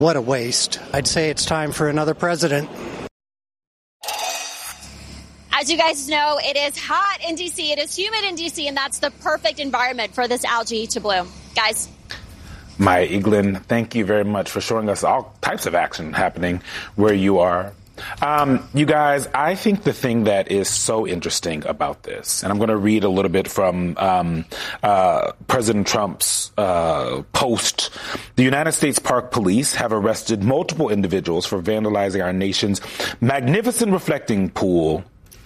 What a waste. I'd say it's time for another president. As you guys know, it is hot in D.C., it is humid in D.C., and that's the perfect environment for this algae to bloom. Guys. Maya Eglin, thank you very much for showing us all types of action happening where you are. You guys, I think the thing that is so interesting about this, and I'm going to read a little bit from President Trump's post. The United States Park Police have arrested multiple individuals for vandalizing our nation's magnificent reflecting pool.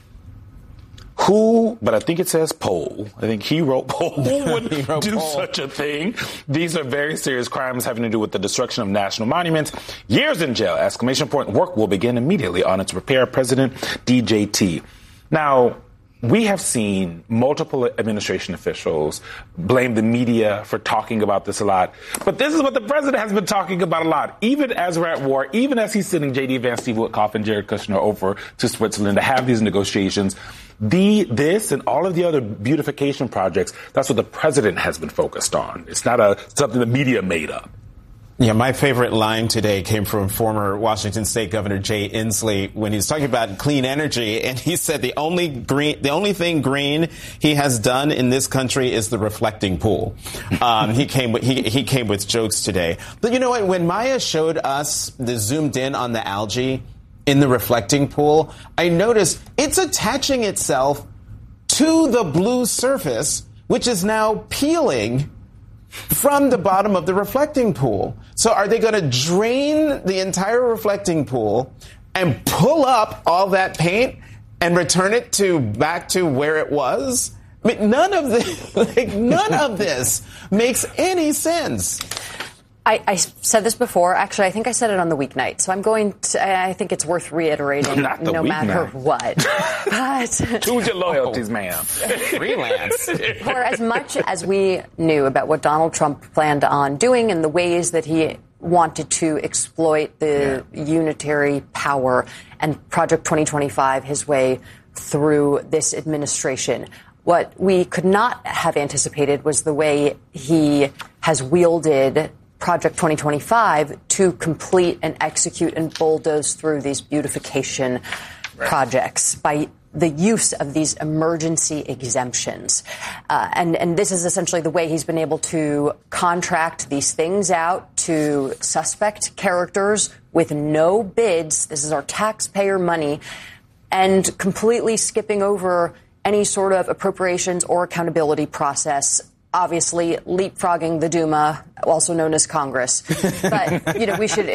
But I think it says pole. I think he wrote pole. Who would do such a thing? These are very serious crimes having to do with the destruction of national monuments. Years in jail, exclamation point. Work will begin immediately on its repair, President DJT. Now, we have seen multiple administration officials blame the media for talking about this a lot. But this is what the president has been talking about a lot, even as we're at war, even as he's sending J.D. Vance, Steve Witkoff, and Jared Kushner over to Switzerland to have these negotiations. This and all of the other beautification projects, that's what the president has been focused on. It's not something the media made up. Yeah, my favorite line today came from former Washington State Governor Jay Inslee when he was talking about clean energy, and he said the only thing green he has done in this country is the reflecting pool. He came with jokes today. But you know what? When Maya showed us the zoomed in on the algae in the reflecting pool, I noticed it's attaching itself to the blue surface, which is now peeling from the bottom of the reflecting pool. So are they going to drain the entire reflecting pool and pull up all that paint and return it back to where it was? I mean, none of this makes any sense. I said this before. Actually, I think I said it on the weeknight. So I think it's worth reiterating no matter what. But choose your loyalties, ma'am. Freelance. For as much as we knew about what Donald Trump planned on doing and the ways that he wanted to exploit the unitary power and Project 2025 his way through this administration, what we could not have anticipated was the way he has wielded Project 2025 to complete and execute and bulldoze through these beautification projects by the use of these emergency exemptions. And this is essentially the way he's been able to contract these things out to suspect characters with no bids. This is our taxpayer money, and completely skipping over any sort of appropriations or accountability process. Obviously, leapfrogging the Duma, also known as Congress. But, we should,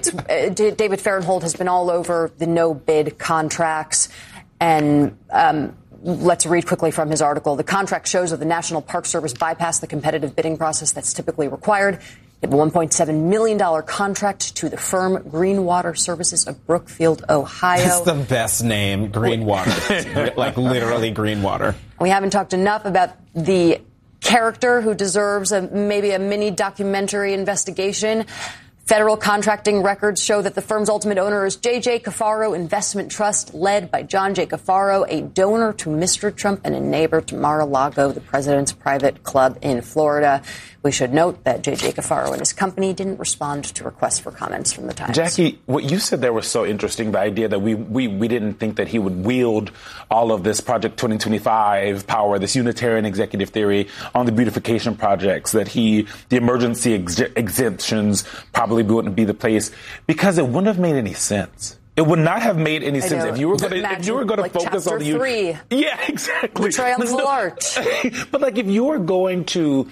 David Fahrenthold has been all over the no-bid contracts. And let's read quickly from his article. The contract shows that the National Park Service bypassed the competitive bidding process that's typically required. It had a $1.7 million contract to the firm Greenwater Services of Brookfield, Ohio. That's the best name, Greenwater. Like literally Greenwater. We haven't talked enough about the character who deserves maybe a mini documentary investigation. Federal contracting records show that the firm's ultimate owner is J.J. Cafaro Investment Trust, led by John J. Cafaro, a donor to Mr. Trump and a neighbor to Mar-a-Lago, the president's private club in Florida. We should note that J.J. Cafaro and his company didn't respond to requests for comments from the Times. Jackie, what you said there was so interesting, the idea that we didn't think that he would wield all of this Project 2025 power, this Unitarian executive theory on the beautification projects, that the emergency exemptions probably wouldn't be the place, because it wouldn't have made any sense. It would not have made any sense if you were going to focus on the Chapter 3. Yeah, exactly. Triumphal Arch. But if you were going to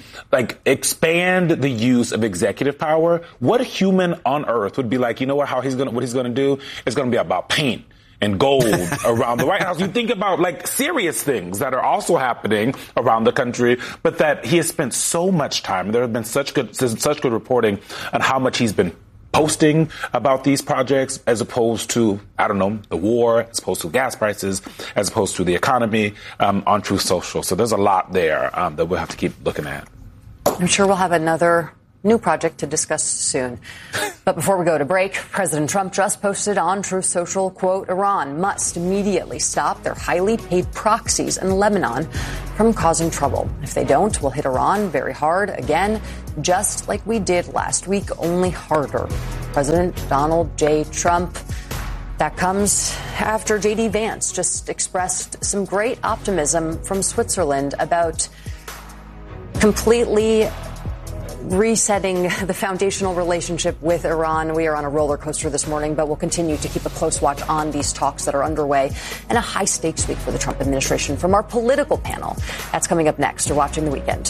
expand the use of executive power, what human on earth would be like, you know what he's going to do is going to be about paint and gold around the White House. You think about serious things that are also happening around the country, but that he has spent so much time. There have been such good reporting on how much he's been posting about these projects, as opposed to, the war, as opposed to gas prices, as opposed to the economy, on Truth Social. So there's a lot there that we'll have to keep looking at. I'm sure we'll have another new project to discuss soon. But before we go to break, President Trump just posted on Truth Social, quote, Iran must immediately stop their highly paid proxies in Lebanon from causing trouble. If they don't, we'll hit Iran very hard again, just like we did last week, only harder. President Donald J. Trump. That comes after J.D. Vance just expressed some great optimism from Switzerland about completely resetting the foundational relationship with Iran. We are on a roller coaster this morning, but we'll continue to keep a close watch on these talks that are underway and a high-stakes week for the Trump administration from our political panel. That's coming up next. You're watching The Weekend.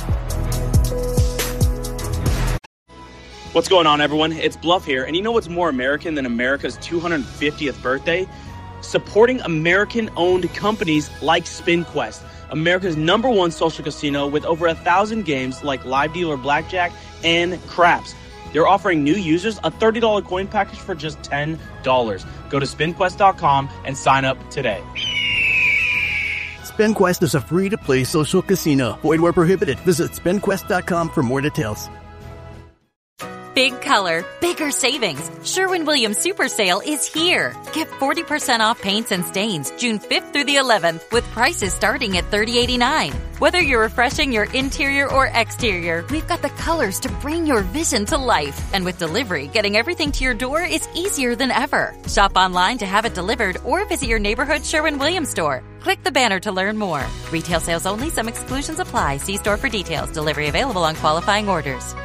What's going on, everyone? It's Bluff here, and you know what's more American than America's 250th birthday? Supporting American-owned companies like SpinQuest, America's #1 social casino with over 1,000 games like Live Dealer Blackjack and Craps. They're offering new users a $30 coin package for just $10. Go to SpinQuest.com and sign up today. SpinQuest is a free-to-play social casino. Void where prohibited. Visit SpinQuest.com for more details. Big color, bigger savings. Sherwin-Williams Super Sale is here. Get 40% off paints and stains June 5th through the 11th with prices starting at $30.89. Whether you're refreshing your interior or exterior, we've got the colors to bring your vision to life. And with delivery, getting everything to your door is easier than ever. Shop online to have it delivered or visit your neighborhood Sherwin-Williams store. Click the banner to learn more. Retail sales only. Some exclusions apply. See store for details. Delivery available on qualifying orders.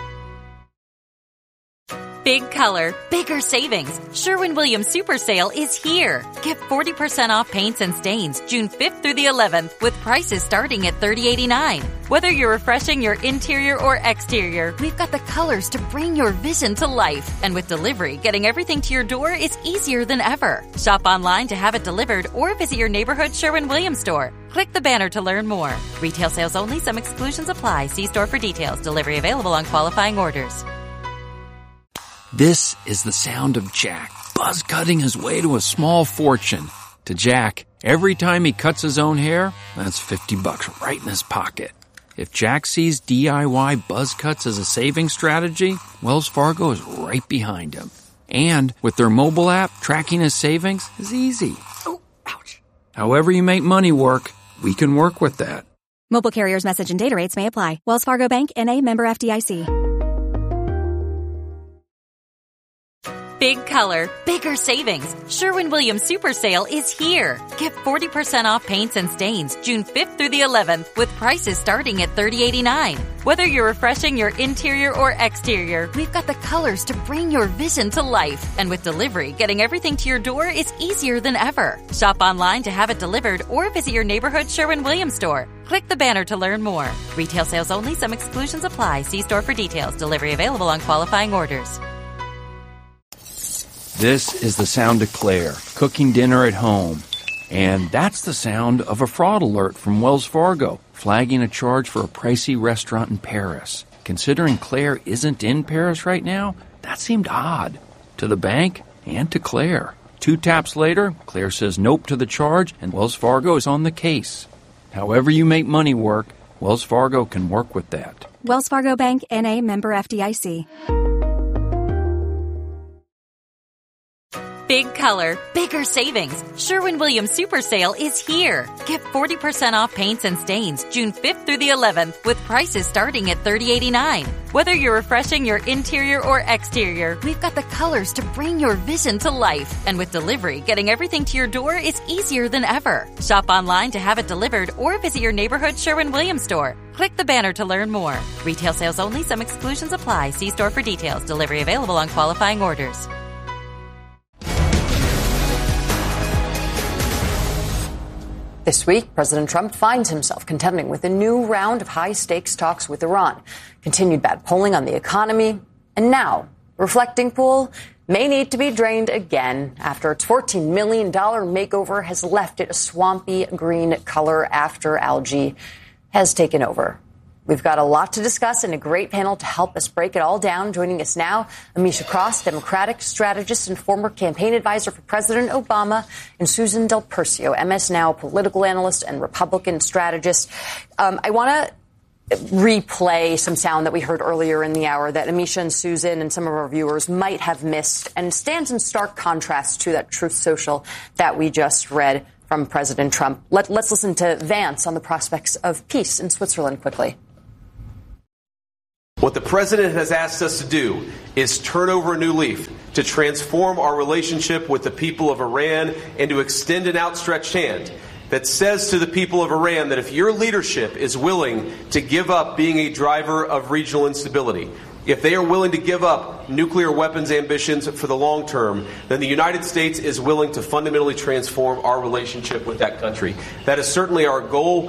Big color, bigger savings. Sherwin-Williams Super Sale is here. Get 40% off paints and stains June 5th through the 11th with prices starting at $30.89. Whether you're refreshing your interior or exterior, we've got the colors to bring your vision to life. And with delivery, getting everything to your door is easier than ever. Shop online to have it delivered or visit your neighborhood Sherwin-Williams store. Click the banner to learn more. Retail sales only. Some exclusions apply. See store for details. Delivery available on qualifying orders. This is the sound of Jack, buzz cutting his way to a small fortune. To Jack, every time he cuts his own hair, that's $50 right in his pocket. If Jack sees DIY buzz cuts as a saving strategy, Wells Fargo is right behind him. And with their mobile app, tracking his savings is easy. Oh, ouch. However you make money work, we can work with that. Mobile carriers' message and data rates may apply. Wells Fargo Bank, N.A., member FDIC. Big color, bigger savings. Sherwin-Williams Super Sale is here. Get 40% off paints and stains June 5th through the 11th with prices starting at $30.89. Whether you're refreshing your interior or exterior, we've got the colors to bring your vision to life. And with delivery, getting everything to your door is easier than ever. Shop online to have it delivered or visit your neighborhood Sherwin-Williams store. Click the banner to learn more. Retail sales only. Some exclusions apply. See store for details. Delivery available on qualifying orders. This is the sound of Claire, cooking dinner at home. And that's the sound of a fraud alert from Wells Fargo, flagging a charge for a pricey restaurant in Paris. Considering Claire isn't in Paris right now, that seemed odd. To the bank and to Claire. 2 taps later, Claire says nope to the charge, and Wells Fargo is on the case. However you make money work, Wells Fargo can work with that. Wells Fargo Bank, N.A., member FDIC. Big color, bigger savings. Sherwin-Williams Super Sale is here. Get 40% off paints and stains June 5th through the 11th with prices starting at $30.89. Whether you're refreshing your interior or exterior, we've got the colors to bring your vision to life. And with delivery, getting everything to your door is easier than ever. Shop online to have it delivered or visit your neighborhood Sherwin-Williams store. Click the banner to learn more. Retail sales only. Some exclusions apply. See store for details. Delivery available on qualifying orders. This week, President Trump finds himself contending with a new round of high-stakes talks with Iran, continued bad polling on the economy, and now, reflecting pool may need to be drained again after its $14 million makeover has left it a swampy green color after algae has taken over. We've got a lot to discuss and a great panel to help us break it all down. Joining us now, Amisha Cross, Democratic strategist and former campaign advisor for President Obama, and Susan Del Percio, MS Now political analyst and Republican strategist. I want to replay some sound that we heard earlier in the hour that Amisha and Susan and some of our viewers might have missed and stands in stark contrast to that Truth Social that we just read from President Trump. Let's listen to Vance on the prospects of peace in Switzerland quickly. What the president has asked us to do is turn over a new leaf, to transform our relationship with the people of Iran and to extend an outstretched hand that says to the people of Iran that if your leadership is willing to give up being a driver of regional instability, if they are willing to give up nuclear weapons ambitions for the long term, then the United States is willing to fundamentally transform our relationship with that country. That is certainly our goal.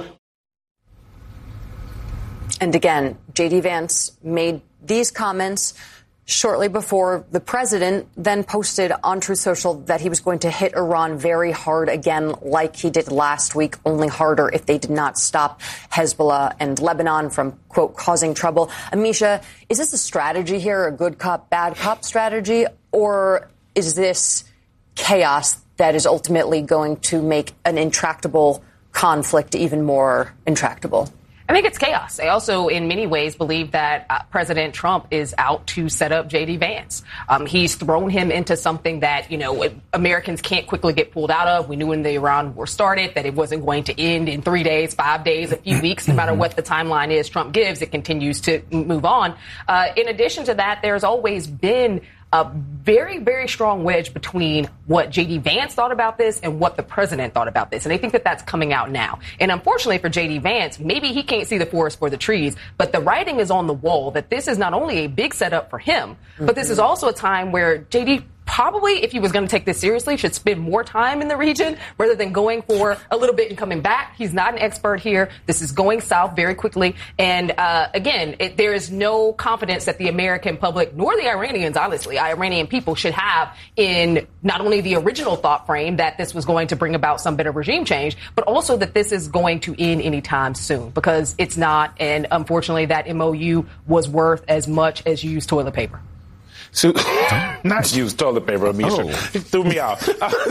And again, J.D. Vance made these comments shortly before the president then posted on Truth Social that he was going to hit Iran very hard again, like he did last week, only harder if they did not stop Hezbollah and Lebanon from, quote, causing trouble. Amisha, is this a strategy here, a good cop, bad cop strategy, or is this chaos that is ultimately going to make an intractable conflict even more intractable? I think it's chaos. I also, in many ways, believe that President Trump is out to set up J.D. Vance. He's thrown him into something that, Americans can't quickly get pulled out of. We knew when the Iran war started that it wasn't going to end in 3 days, 5 days, a few weeks. No matter what the timeline is Trump gives, it continues to move on. In addition to that, there's always been a very, very strong wedge between what J.D. Vance thought about this and what the president thought about this. And I think that that's coming out now. And unfortunately for J.D. Vance, maybe he can't see the forest for the trees, but the writing is on the wall that this is not only a big setup for him, but this is also a time where J.D. probably, if he was going to take this seriously, should spend more time in the region rather than going for a little bit and coming back. He's not an expert here. This is going south very quickly. And again, there is no confidence that the American public, nor the Iranians, honestly, Iranian people should have in not only the original thought frame that this was going to bring about some bit of regime change, but also that this is going to end anytime soon, because it's not. And unfortunately, that MOU was worth as much as used toilet paper. So, not use toilet paper, Amisha. It threw me off.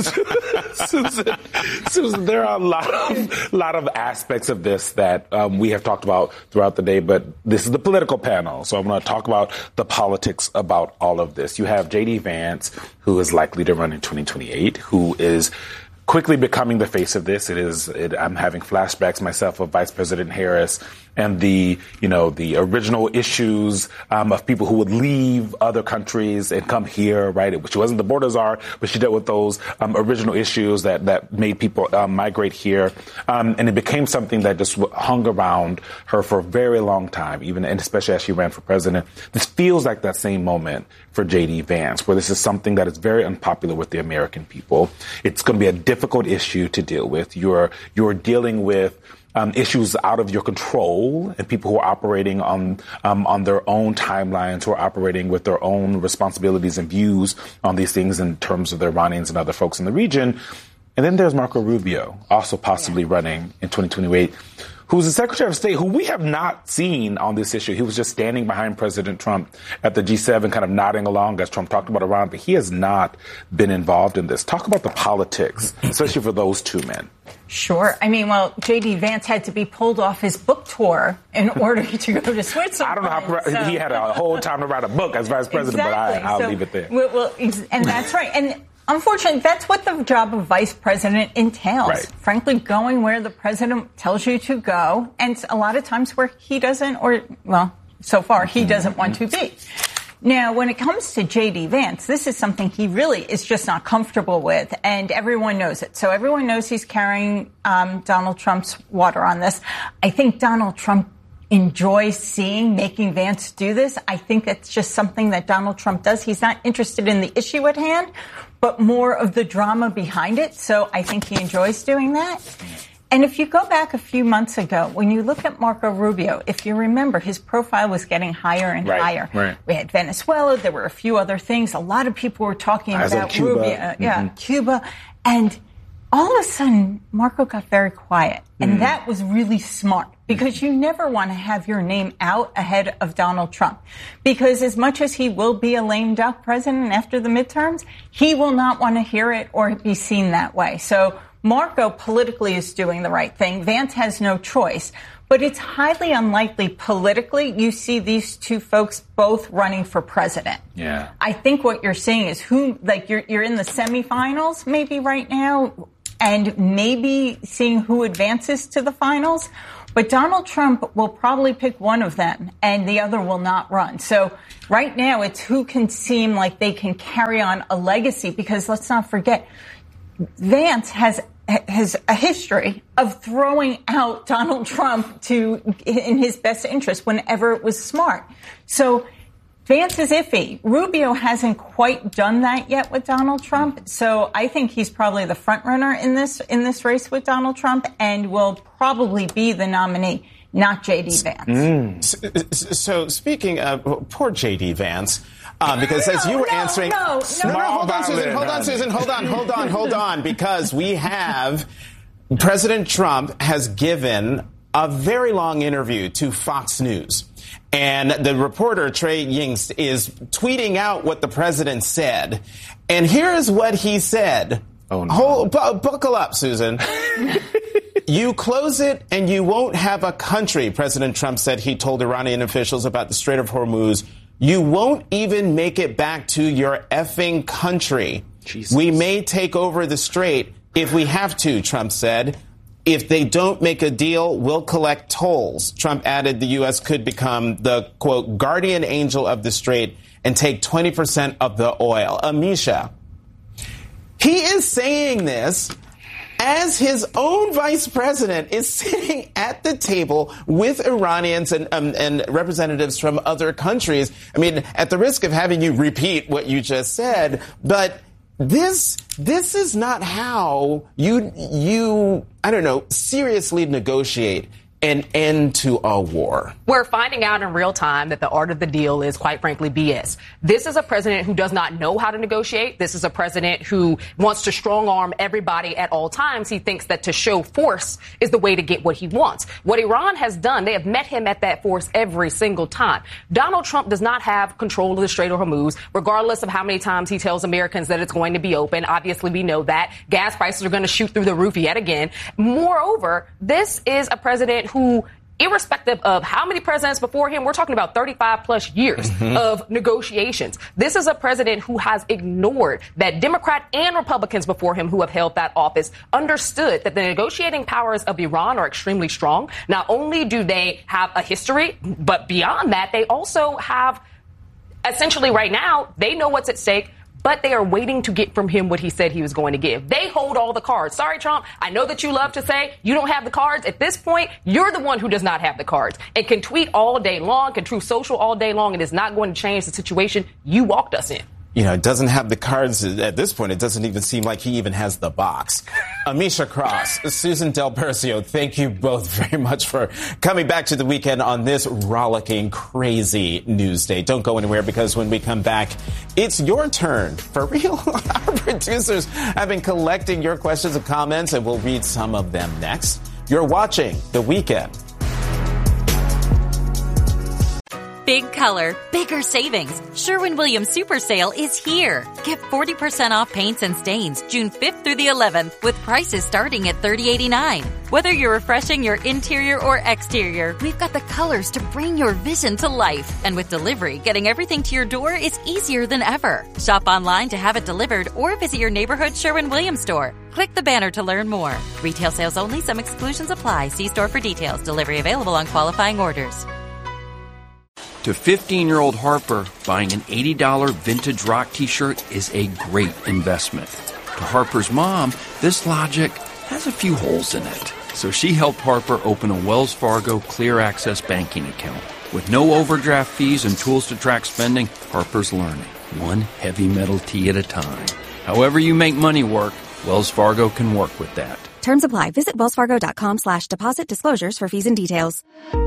Susan, there are a lot of aspects of this that we have talked about throughout the day, but this is the political panel, so I'm going to talk about the politics about all of this. You have J.D. Vance, who is likely to run in 2028, who is quickly becoming the face of this. I'm having flashbacks myself of Vice President Harris and the original issues of people who would leave other countries and come here, right? She wasn't the border czar, but she dealt with those original issues that made people migrate here. And it became something that just hung around her for a very long time, and especially as she ran for president. This feels like that same moment for J.D. Vance, where this is something that is very unpopular with the American people. It's going to be a difficult issue to deal with. You're dealing with issues out of your control and people who are operating on their own timelines, who are operating with their own responsibilities and views on these things in terms of the Iranians and other folks in the region. And then there's Marco Rubio, also possibly running in 2028, who's the Secretary of State, who we have not seen on this issue. He was just standing behind President Trump at the G7, kind of nodding along as Trump talked about Iran, but he has not been involved in this. Talk about the politics, especially for those two men. Sure. I mean, J.D. Vance had to be pulled off his book tour in order to go to Switzerland. I don't know how he had a whole time to write a book as vice president, exactly. But I'll leave it there. Well, and that's right. And unfortunately, that's what the job of vice president entails. Right. Frankly, going where the president tells you to go, and a lot of times where he doesn't, so far he doesn't want to be. Now, when it comes to J.D. Vance, this is something he really is just not comfortable with, and everyone knows it. So everyone knows he's carrying Donald Trump's water on this. I think Donald Trump enjoys making Vance do this. I think that's just something that Donald Trump does. He's not interested in the issue at hand, but more of the drama behind it. So I think he enjoys doing that. And if you go back a few months ago, when you look at Marco Rubio, if you remember, his profile was getting higher and higher. Right. We had Venezuela. There were a few other things. A lot of people were talking about Cuba. Rubio. Cuba. And all of a sudden, Marco got very quiet. And that was really smart, because you never want to have your name out ahead of Donald Trump. Because as much as he will be a lame duck president after the midterms, he will not want to hear it or be seen that way. So Marco politically is doing the right thing. Vance has no choice. But it's highly unlikely politically you see these two folks both running for president. Yeah. I think what you're seeing is you're in the semifinals maybe right now, and maybe seeing who advances to the finals. But Donald Trump will probably pick one of them and the other will not run. So right now it's who can seem like they can carry on a legacy, because let's not forget, Vance has a history of throwing out Donald Trump in his best interest whenever it was smart. So Vance is iffy. Rubio hasn't quite done that yet with Donald Trump. So I think he's probably the front runner in this race with Donald Trump and will probably be the nominee, not J.D. Vance. So speaking of poor J.D. Vance, because as you were answering, hold on, because we have President Trump has given a very long interview to Fox News. And the reporter, Trey Yingst, is tweeting out what the president said. And here is what he said. Oh, no. Buckle up, Susan. You close it and you won't have a country, President Trump said. He told Iranian officials about the Strait of Hormuz. You won't even make it back to your effing country. Jesus. We may take over the strait if we have to, Trump said. If they don't make a deal, we'll collect tolls. Trump added the U.S. could become the, quote, guardian angel of the strait and take 20% of the oil. Amisha, he is saying this as his own vice president is sitting at the table with Iranians and representatives from other countries. I mean, at the risk of having you repeat what you just said, but this is not how you I don't know, seriously negotiate an end to a war. We're finding out in real time that the art of the deal is, quite frankly, BS. This is a president who does not know how to negotiate. This is a president who wants to strong-arm everybody at all times. He thinks that to show force is the way to get what he wants. What Iran has done, they have met him at that force every single time. Donald Trump does not have control of the Strait of Hormuz, regardless of how many times he tells Americans that it's going to be open. Obviously, we know that. Gas prices are going to shoot through the roof yet again. Moreover, this is a president who, irrespective of how many presidents before him, we're talking about 35 plus years of negotiations. This is a president who has ignored that Democrat and Republicans before him who have held that office understood that the negotiating powers of Iran are extremely strong. Not only do they have a history, but beyond that, they also have, essentially right now, they know what's at stake, but they are waiting to get from him what he said he was going to give. They hold all the cards. Sorry, Trump, I know that you love to say you don't have the cards. At this point, you're the one who does not have the cards and can tweet all day long, can Truth Social all day long, and is not going to change the situation you walked us in. You know, it doesn't have the cards at this point. It doesn't even seem like he even has the box. Amisha Cross, Susan Del Percio, thank you both very much for coming back to the weekend on this rollicking, crazy news day. Don't go anywhere, because when we come back, it's your turn. For real, our producers have been collecting your questions and comments, and we'll read some of them next. You're watching The Weekend. Big color, bigger savings. Sherwin-Williams Super Sale is here. Get 40% off paints and stains June 5th through the 11th with prices starting at $30.89. Whether you're refreshing your interior or exterior, we've got the colors to bring your vision to life. And with delivery, getting everything to your door is easier than ever. Shop online to have it delivered or visit your neighborhood Sherwin-Williams store. Click the banner to learn more. Retail sales only. Some exclusions apply. See store for details. Delivery available on qualifying orders. To 15-year-old Harper, buying an $80 vintage rock t-shirt is a great investment. To Harper's mom, this logic has a few holes in it. So she helped Harper open a Wells Fargo Clear Access banking account. With no overdraft fees and tools to track spending, Harper's learning, one heavy metal tee at a time. However you make money work, Wells Fargo can work with that. Terms apply. Visit wellsfargo.com/deposit disclosures for fees and details.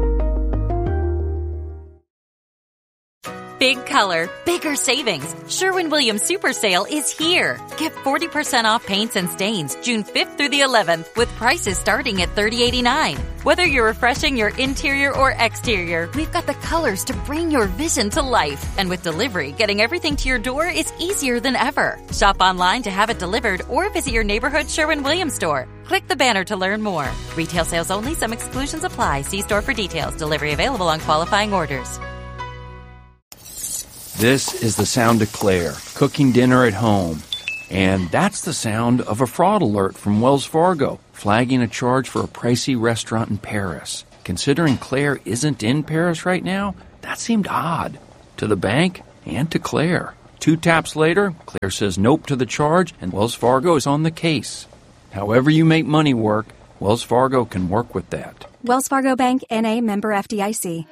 Big color, bigger savings. Sherwin-Williams Super Sale is here. Get 40% off paints and stains June 5th through the 11th with prices starting at $30.89. Whether you're refreshing your interior or exterior, we've got the colors to bring your vision to life. And with delivery, getting everything to your door is easier than ever. Shop online to have it delivered or visit your neighborhood Sherwin-Williams store. Click the banner to learn more. Retail sales only. Some exclusions apply. See store for details. Delivery available on qualifying orders. This is the sound of Claire, cooking dinner at home. And that's the sound of a fraud alert from Wells Fargo, flagging a charge for a pricey restaurant in Paris. Considering Claire isn't in Paris right now, that seemed odd. To the bank and to Claire. 2 taps later, Claire says nope to the charge, and Wells Fargo is on the case. However you make money work, Wells Fargo can work with that. Wells Fargo Bank, N.A., member FDIC.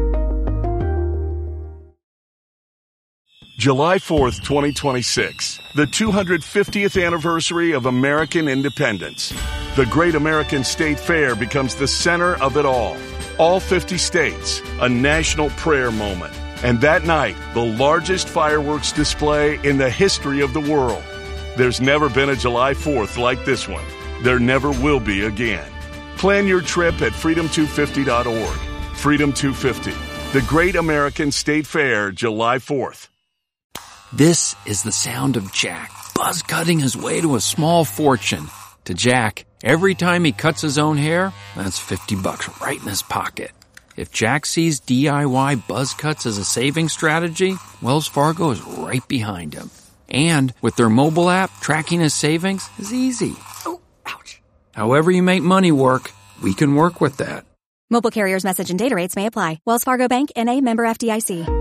July 4th, 2026, the 250th anniversary of American independence. The Great American State Fair becomes the center of it all. All 50 states, a national prayer moment. And that night, the largest fireworks display in the history of the world. There's never been a July 4th like this one. There never will be again. Plan your trip at freedom250.org. Freedom 250, the Great American State Fair, July 4th. This is the sound of Jack, buzz cutting his way to a small fortune. To Jack, every time he cuts his own hair, that's $50 right in his pocket. If Jack sees DIY buzz cuts as a saving strategy, Wells Fargo is right behind him. And with their mobile app, tracking his savings is easy. Oh, ouch. However you make money work, we can work with that. Mobile carriers' message and data rates may apply. Wells Fargo Bank, N.A., member FDIC.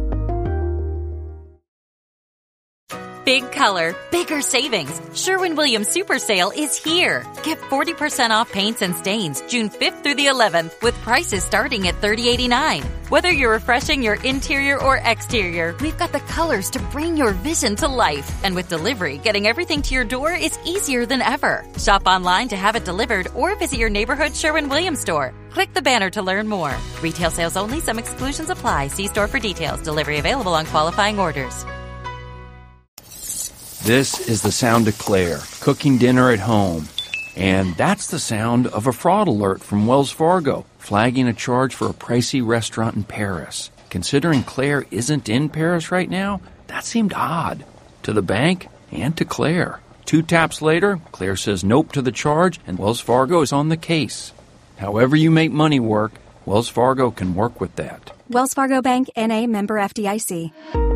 Big color, bigger savings. Sherwin-Williams Super Sale is here. Get 40% off paints and stains June 5th through the 11th with prices starting at $30.89. Whether you're refreshing your interior or exterior, we've got the colors to bring your vision to life. And with delivery, getting everything to your door is easier than ever. Shop online to have it delivered or visit your neighborhood Sherwin-Williams store. Click the banner to learn more. Retail sales only. Some exclusions apply. See store for details. Delivery available on qualifying orders. This is the sound of Claire, cooking dinner at home. And that's the sound of a fraud alert from Wells Fargo, flagging a charge for a pricey restaurant in Paris. Considering Claire isn't in Paris right now, that seemed odd. To the bank and to Claire. 2 taps later, Claire says nope to the charge, and Wells Fargo is on the case. However you make money work, Wells Fargo can work with that. Wells Fargo Bank, N.A., member FDIC.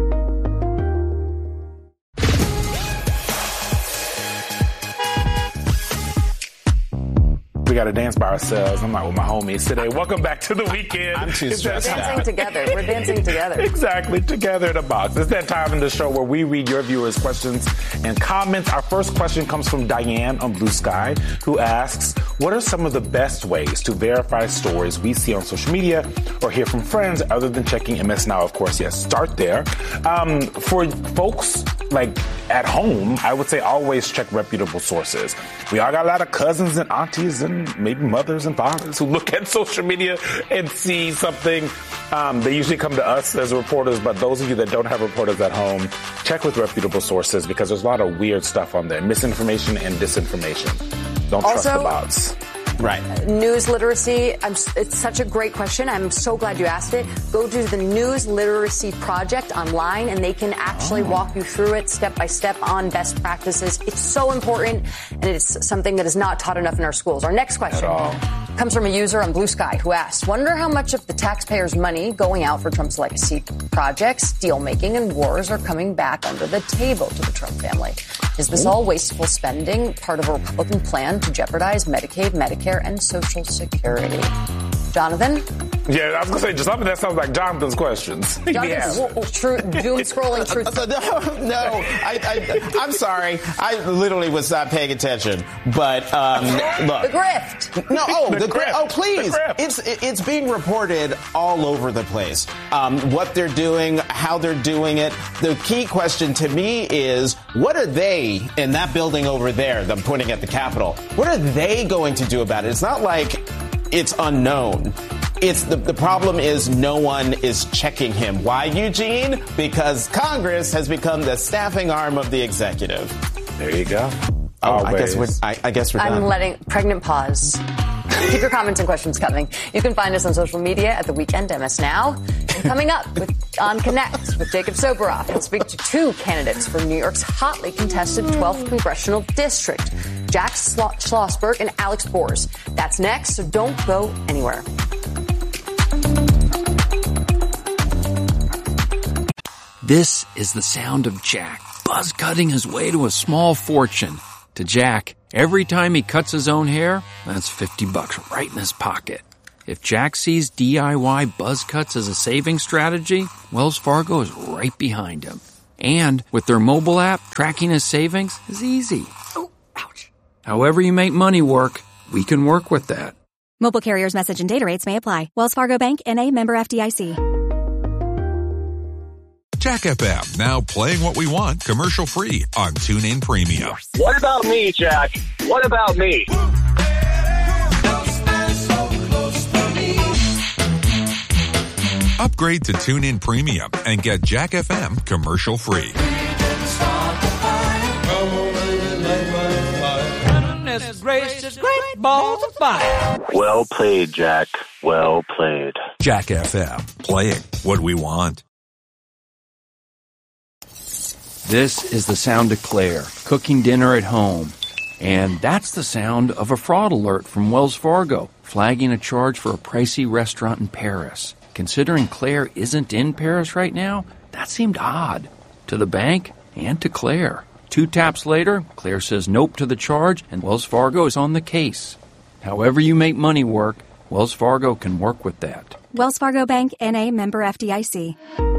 We got to dance by ourselves. I'm not with my homies today. Welcome back to the weekend. I'm too stressed out. Dancing together. We're dancing together. Exactly. Together in a box. It's that time in the show where we read your viewers' questions and comments. Our first question comes from Diane on Blue Sky, who asks, what are some of the best ways to verify stories we see on social media or hear from friends other than checking MS Now? Of course, yes, start there. For folks like at home, I would say always check reputable sources. We all got a lot of cousins and aunties and maybe mothers and fathers who look at social media and see something. They usually come to us as reporters, but those of you that don't have reporters at home, check with reputable sources because there's a lot of weird stuff on there. Misinformation and disinformation. Don't trust the bots. Right. News literacy. It's such a great question. I'm so glad you asked it. Go to the News Literacy Project online, and they can actually walk you through it step by step on best practices. It's so important, and it's something that is not taught enough in our schools. Our next question comes from a user on Blue Sky who asks, wonder how much of the taxpayers' money going out for Trump's legacy projects, deal-making, and wars are coming back under the table to the Trump family. Is this all wasteful spending, part of a Republican plan to jeopardize Medicaid, Medicare, and Social Security? Jonathan? Yeah, I was going to say, just something that sounds like Jonathan's questions. Doom scrolling truth. No, I'm sorry. I literally was not paying attention. But look, the grift. No, the grift. Oh, please! It's being reported all over the place. What they're doing, how they're doing it. The key question to me is, what are they in that building over there? I'm pointing at the Capitol. What are they going to do about it? It's not like it's unknown. It's the problem is no one is checking him. Why, Eugene? Because Congress has become the staffing arm of the executive. There you go. Oh, I guess we're done. I'm letting pregnant pause. Keep your comments and questions coming. You can find us on social media at The Weekend MS Now. And coming up on Connect with Jacob Soboroff, we'll speak to 2 candidates for New York's hotly contested 12th Congressional District, Jack Schlossberg and Alex Bors. That's next, so don't go anywhere. This is the sound of Jack, buzz cutting his way to a small fortune. To Jack, every time he cuts his own hair, that's $50 right in his pocket. If Jack sees DIY buzz cuts as a saving strategy, Wells Fargo is right behind him. And with their mobile app, tracking his savings is easy. Oh, ouch. However you make money work, we can work with that. Mobile carriers' message and data rates may apply. Wells Fargo Bank, N.A., member FDIC. Jack FM, now playing what we want commercial-free on TuneIn Premium. What about me, Jack? What about me? Upgrade to TuneIn Premium and get Jack FM commercial-free. Gracious, great balls of fire. Well played, Jack. Well played. Jack FM, playing what we want. This is the sound of Claire, cooking dinner at home. And that's the sound of a fraud alert from Wells Fargo, flagging a charge for a pricey restaurant in Paris. Considering Claire isn't in Paris right now, that seemed odd to the bank and to Claire. 2 taps later, Claire says nope to the charge, and Wells Fargo is on the case. However you make money work, Wells Fargo can work with that. Wells Fargo Bank, N.A., member FDIC.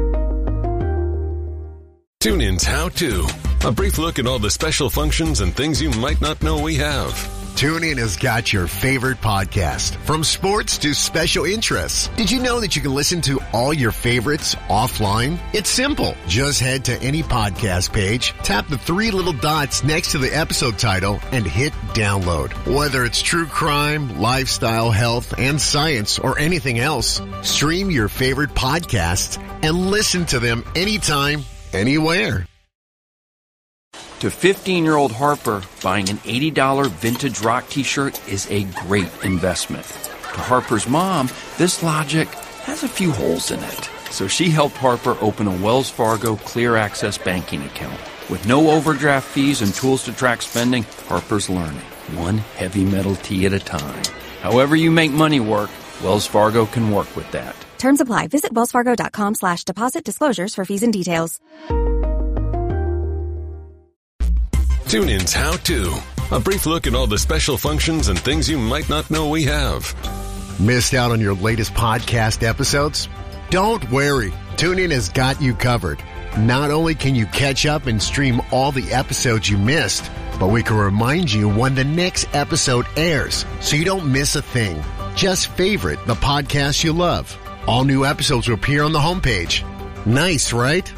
TuneIn's How To. A brief look at all the special functions and things you might not know we have. TuneIn has got your favorite podcast, from sports to special interests. Did you know that you can listen to all your favorites offline? It's simple. Just head to any podcast page, tap the 3 little dots next to the episode title, and hit download. Whether it's true crime, lifestyle, health, and science, or anything else, stream your favorite podcasts and listen to them anytime, anywhere. To 15-year-old Harper, buying an $80 vintage rock t-shirt is a great investment. To Harper's mom, this logic has a few holes in it. So she helped Harper open a Wells Fargo Clear Access banking account. With no overdraft fees and tools to track spending, Harper's learning, one heavy metal tee at a time. However you make money work, Wells Fargo can work with that. Terms apply. Visit wellsfargo.com/deposit disclosures for fees and details. TuneIn's How To. A brief look at all the special functions and things you might not know we have. Missed out on your latest podcast episodes? Don't worry. TuneIn has got you covered. Not only can you catch up and stream all the episodes you missed, but we can remind you when the next episode airs so you don't miss a thing. Just favorite the podcast you love. All new episodes will appear on the homepage. Nice, right?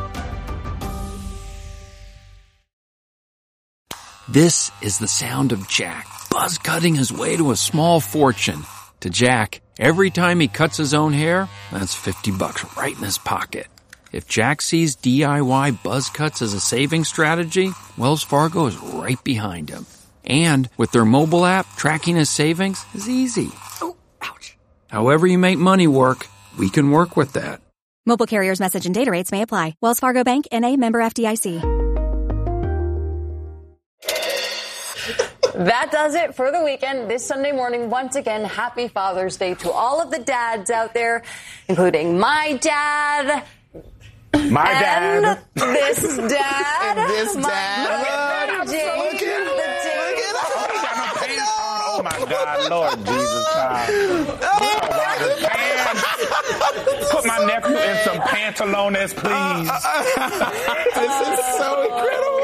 This is the sound of Jack, buzz cutting his way to a small fortune. To Jack, every time he cuts his own hair, that's $50 right in his pocket. If Jack sees DIY buzz cuts as a saving strategy, Wells Fargo is right behind him. And with their mobile app, tracking his savings is easy. Oh, ouch. However you make money work, we can work with that. Mobile carriers' message and data rates may apply. Wells Fargo Bank, N.A., member FDIC. That does it for the weekend. This Sunday morning, once again, happy Father's Day to all of the dads out there, including my dad. My dad. This dad. And this dad. Look at Oh my God, Lord Jesus, child. Put my nephew in some pantalones, please. This is so incredible.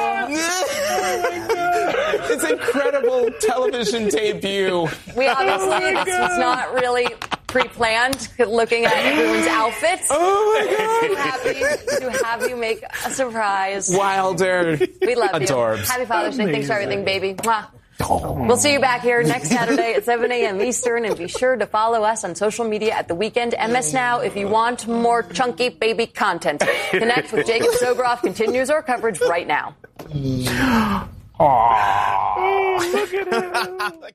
It's incredible television debut. We obviously, it's not really pre-planned, looking at everyone's outfits. Oh my God. Happy to have you make a surprise. Wilder. We love Adorbs. you. Happy Father's Day. Thanks for everything, baby. Mwah. We'll see you back here next Saturday at 7 a.m. Eastern, and be sure to follow us on social media at The Weekend MS Now if you want more chunky baby content. Connect with Jacob Sobroff continues our coverage right now. Aww. Look at him.